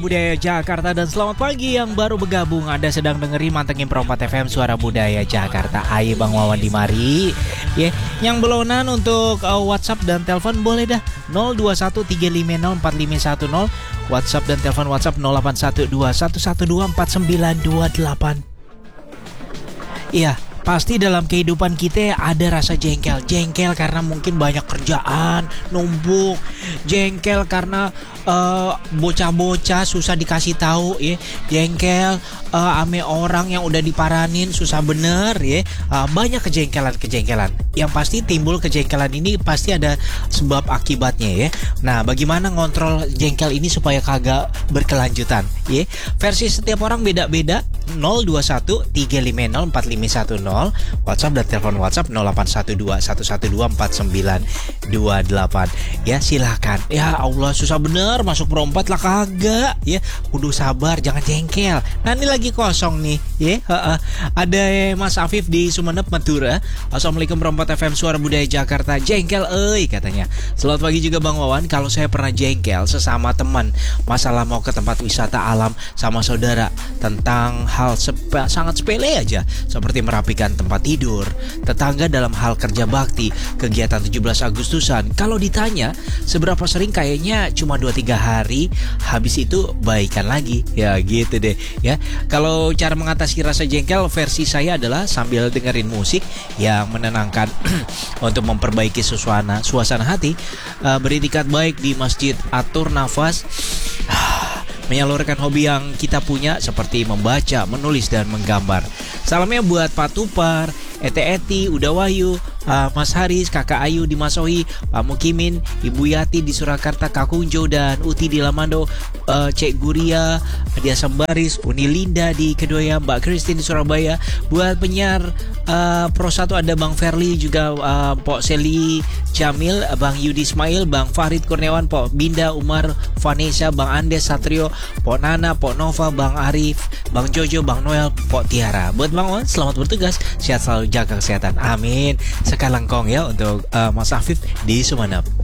Budaya Jakarta dan selamat pagi yang baru bergabung. Anda sedang dengerin Mantengin Perompat FM Suara Budaya Jakarta. Ayo Bang Wawan di mari. Yang belonan untuk WhatsApp dan telepon boleh dah 0213504510. WhatsApp dan telepon WhatsApp 081211249928. Iya, pasti dalam kehidupan kita ada rasa jengkel. Jengkel karena mungkin banyak kerjaan numpuk. Jengkel karena bocah-bocah susah dikasih tahu ya. Jengkel ame orang yang udah diparanin susah bener ya. Banyak kejengkelan. Yang pasti timbul kejengkelan ini pasti ada sebab akibatnya ya. Nah, bagaimana ngontrol jengkel ini supaya kagak berkelanjutan ya? Versi setiap orang beda-beda. 0213504510. WhatsApp dan telepon WhatsApp 081211249928. Ya silahkan. Ya Allah, susah bener masuk perompat lah kagak ya. Kudu sabar, jangan jengkel. Nah ini lagi kosong nih ya. Ada Mas Afif di Sumeneb, Madura. Assalamualaikum Perompat FM Suara Budaya Jakarta. Jengkel katanya. Selamat pagi juga Bang Wawan. Kalau saya pernah jengkel sesama teman masalah mau ke tempat wisata alam sama saudara tentang hal sangat sepele aja, seperti merapikan tempat tidur tetangga dalam hal kerja bakti, kegiatan 17 Agustusan. Kalau ditanya seberapa sering, kayaknya cuma 2-3 hari, habis itu baikan lagi. Ya gitu deh ya. Kalau cara mengatasi rasa jengkel versi saya adalah sambil dengerin musik yang menenangkan untuk memperbaiki suasana hati, beritikat baik di masjid, atur nafas, menyalurkan hobi yang kita punya seperti membaca, menulis, dan menggambar. Salamnya buat Pak Tupar, Eti, Uda Wahyu, Mas Haris, Kakak Ayu di Masohi, Pak Mukimin, Ibu Yati di Surakarta, Kak Kunjo dan Uti di Lamando, Cek Guria di Asambaris, Uni Linda di Kedoya, Mbak Christine di Surabaya. Buat penyiar Pro 1 ada Bang Ferli, juga Pok Seli Jamil, Bang Yudi Ismail, Bang Farid Kurniawan, Pok Binda, Umar, Vanessa, Bang Andes Satrio, Pok Nana, Pok Nova, Bang Arif, Bang Jojo, Bang Noel, Pok Tiara. Buat Bang Wan, selamat bertugas, sehat selalu, jaga kesehatan, amin. Sekarang kong ya untuk Mas Afif di Sumeneb.